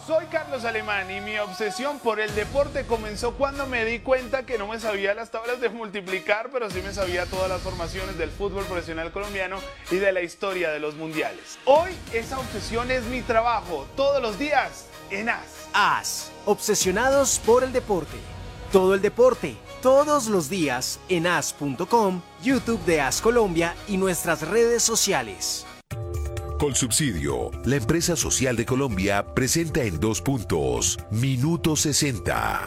Soy Carlos Alemán y mi obsesión por el deporte comenzó cuando me di cuenta que no me sabía las tablas de multiplicar, pero sí me sabía todas las formaciones del fútbol profesional colombiano y de la historia de los mundiales. Hoy esa obsesión es mi trabajo, todos los días en AS. AS, obsesionados por el deporte. Todo el deporte, todos los días en as.com, YouTube de AS Colombia y nuestras redes sociales. Colsubsidio, la empresa social de Colombia, presenta en 2 puntos, Minuto 60.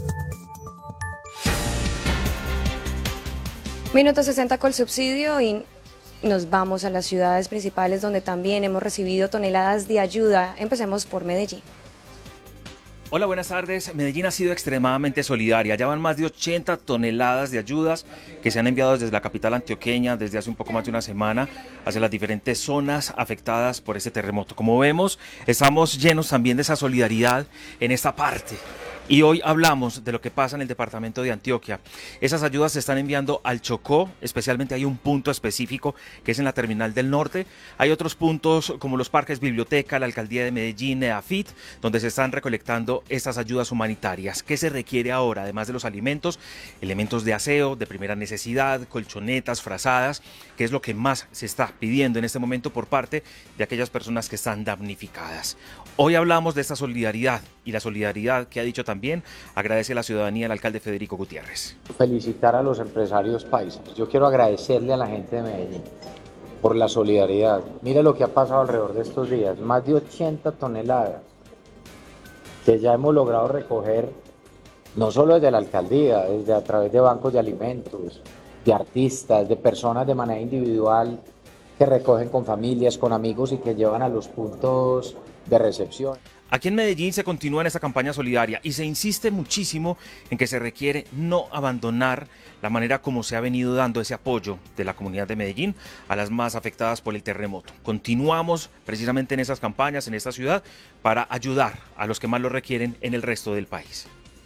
Minuto 60 Colsubsidio y nos vamos a las ciudades principales donde también hemos recibido toneladas de ayuda. Empecemos por Medellín. Hola, buenas tardes. Medellín ha sido extremadamente solidaria. Ya van más de 80 toneladas de ayudas que se han enviado desde la capital antioqueña desde hace un poco más de una semana hacia las diferentes zonas afectadas por este terremoto. Como vemos, estamos llenos también de esa solidaridad en esta parte. Y hoy hablamos de lo que pasa en el departamento de Antioquia. Esas ayudas se están enviando al Chocó, especialmente hay un punto específico que es en la Terminal del Norte. Hay otros puntos como los parques biblioteca, la Alcaldía de Medellín, EAFIT, donde se están recolectando estas ayudas humanitarias. ¿Qué se requiere ahora? Además de los alimentos, elementos de aseo, de primera necesidad, colchonetas, frazadas, que es lo que más se está pidiendo en este momento por parte de aquellas personas que están damnificadas. Hoy hablamos de esta solidaridad y la solidaridad que ha dicho también agradece a la ciudadanía el alcalde Federico Gutiérrez. Felicitar a los empresarios paisas. Yo quiero agradecerle a la gente de Medellín por la solidaridad. Mire lo que ha pasado alrededor de estos días, más de 80 toneladas que ya hemos logrado recoger, no solo desde la alcaldía, desde a través de bancos de alimentos, de artistas, de personas de manera individual que recogen con familias, con amigos y que llevan a los puntos de recepción. Aquí en Medellín se continúa en esta campaña solidaria y se insiste muchísimo en que se requiere no abandonar la manera como se ha venido dando ese apoyo de la comunidad de Medellín a las más afectadas por el terremoto. Continuamos precisamente en esas campañas, en esta ciudad, para ayudar a los que más lo requieren en el resto del país.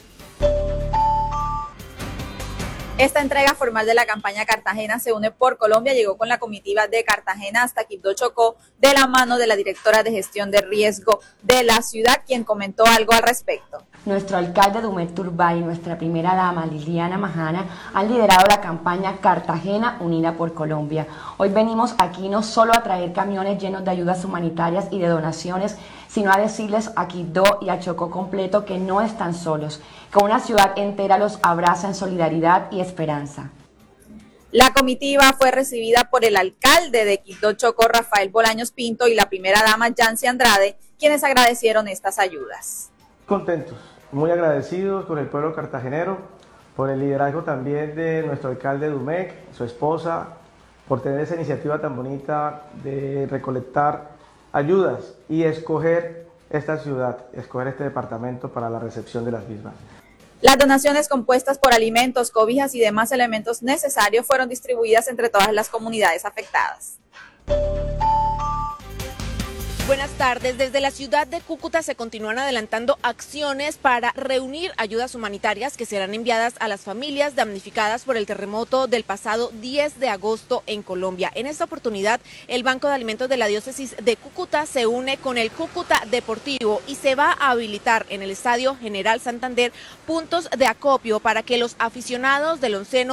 Esta entrega formal de la campaña Cartagena se une por Colombia llegó con la comitiva de Cartagena hasta Quibdó Chocó de la mano de la directora de gestión de riesgo de la ciudad, quien comentó algo al respecto. Nuestro alcalde Dumet Turbay y nuestra primera dama Liliana Majana han liderado la campaña Cartagena Unida por Colombia. Hoy venimos aquí no solo a traer camiones llenos de ayudas humanitarias y de donaciones, sino a decirles a Quibdó y a Chocó completo que no están solos, que una ciudad entera los abraza en solidaridad y esperanza. La comitiva fue recibida por el alcalde de Quibdó Chocó, Rafael Bolaños Pinto, y la primera dama, Yancy Andrade, quienes agradecieron estas ayudas. Contentos, muy agradecidos con el pueblo cartagenero, por el liderazgo también de nuestro alcalde Dumec, su esposa, por tener esa iniciativa tan bonita de recolectar ayudas y escoger esta ciudad, escoger este departamento para la recepción de las mismas. Las donaciones compuestas por alimentos, cobijas y demás elementos necesarios fueron distribuidas entre todas las comunidades afectadas. Buenas tardes. Desde la ciudad de Cúcuta se continúan adelantando acciones para reunir ayudas humanitarias que serán enviadas a las familias damnificadas por el terremoto del pasado 10 de agosto en Colombia. En esta oportunidad, el Banco de Alimentos de la Diócesis de Cúcuta se une con el Cúcuta Deportivo y se va a habilitar en el Estadio General Santander puntos de acopio para que los aficionados del onceno